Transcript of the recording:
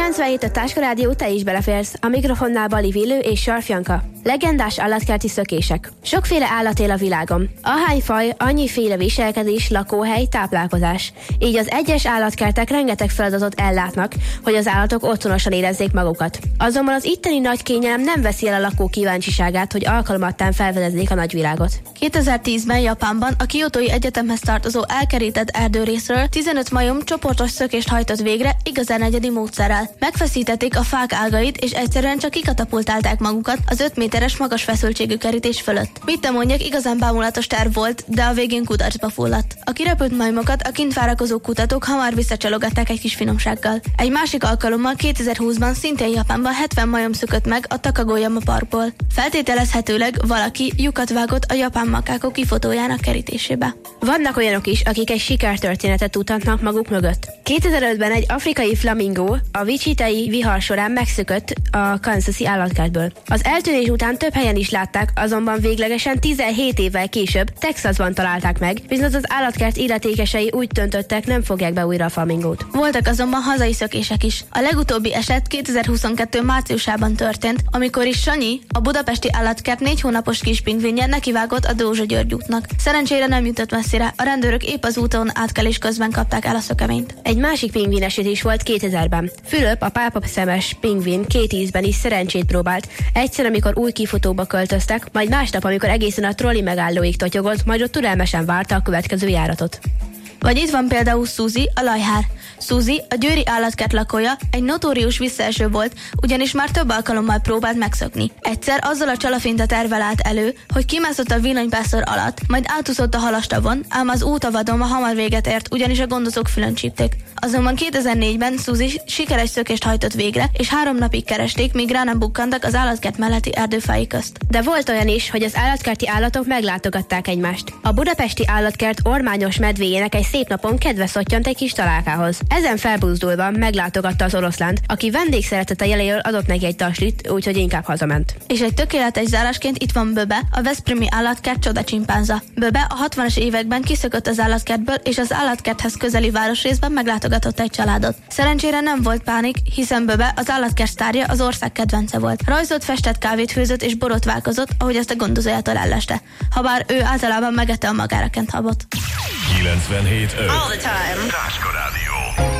97 a Táska Rádió, te is beleférsz. A mikrofonnál Bali Villő és Sarf Janka. Legendás állatkerti szökések. Sokféle állat él a világon. Ahány faj, annyiféle viselkedés, lakóhely, táplálkozás. Így az egyes állatkertek rengeteg feladatot ellátnak, hogy az állatok otthonosan érezzék magukat. Azonban az itteni nagy kényelem nem veszi el a lakók kíváncsiságát, hogy alkalmattán felfedezzék a nagyvilágot. 2010-ben Japánban a Kyotói Egyetemhez tartozó elkerített erdőrészről 15 majom csoportos szökést hajtott végre igazán egyedi módszerrel. Megfeszítették a fák ágait, és egyszerűen csak kikatapultálták magukat az 5 méteres magas feszültségű kerítés fölött. Mit te mondjak, igazán bámulatos terv volt, de a végén kudarcba fulladt. A kirepült majmokat a kint várakozó kutatók hamar visszacsalogatták egy kis finomsággal. Egy másik alkalommal 2020-ban szintén Japánban 70 majom szökött meg a Takagoyama parkból. Feltételezhetőleg valaki lyukat vágott a japán makákok kifotójának kerítésébe. Vannak olyanok is, akik egy sikertörténetet tudhatnak maguk mögött. 2005-ben egy afrikai flamingó a Wichita-i vihar során megszökött a Kansasi állatkertből. Az eltűnés után több helyen is látták, azonban véglegesen 17 évvel később Texasban találták meg, viszont az állatkert illetékesei úgy döntöttek, nem fogják be újra a flamingót. Voltak azonban hazai szökések is. A legutóbbi eset 2022 márciusában történt, amikor is Sanyi, a budapesti állatkert 4 hónapos kis pingvinje nekivágott a Dózsa György útnak. Szerencsére nem jutott messzire, a rendőrök épp az úton átkelés közben kapták el a szökeményt. Egy másik pingvin eset is volt 2000-ben. Fülöp, a pápaszemes pingvin 2 ízben is szerencsét próbált. Egyszer, amikor új kifutóba költöztek, majd másnap, amikor egészen a trolli megállóig totyogott, majd ott türelmesen várta a következő járatot. Vagy itt van például Suzy, a lajhár. Suzy, a győri állatkert lakója, egy notórius visszaeső volt, ugyanis már több alkalommal próbált megszökni. Egyszer azzal a csalafinta tervvel állt elő, hogy kimászott a villanypásztor alatt, majd átúszott a halastavon, ám az út a vadonba hamar véget ért, ugyanis a gondozók fülön csípték. Azonban 2004-ben Suzy sikeres szökést hajtott végre, és 3 napig keresték, míg rá nem bukkantak az állatkert melletti erdőfái közt. De volt olyan is, hogy az állatkerti állatok meglátogatták egymást. A budapesti állatkert ormányos medvéjének egy szép napon kedve szottyant egy kis találkához. Ezen felbuzdulva meglátogatta az oroszlánt, aki vendégszeretete jeléről adott neki egy taslit, úgyhogy inkább hazament. És egy tökéletes zárásként itt van Böbe, a veszprémi állatkert csoda csimpánza. Böbe a 60-as években kiszökött az állatkertből, és az állatkerthez közeli városrészben meglátogatott egy családot. Szerencsére nem volt pánik, hiszen Böbe, az állatkert sztárja, az ország kedvence volt. Rajzolt, festett, kávét főzött és borotválkozott, ahogy azt a gondozójától elleste. Habár ő általában megette a magára kent habot. 97.5 All the time. Táska Rádió.